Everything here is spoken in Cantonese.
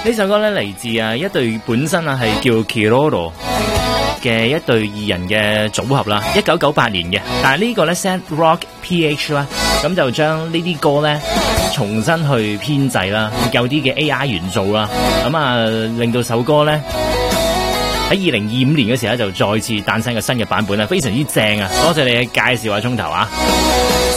呢首歌咧嚟自一對本身係叫 Kiroro 嘅一對二人嘅組合啦，1998年嘅。但係呢個咧 Sad Rock PH 啦，咁就將呢啲歌咧重新去編製啦，有啲嘅 AI 元素啦，咁令到首歌咧喺2025年嘅時候就再次誕生個新嘅版本啦，非常之正啊！多謝你嘅介紹啊，鐘頭啊！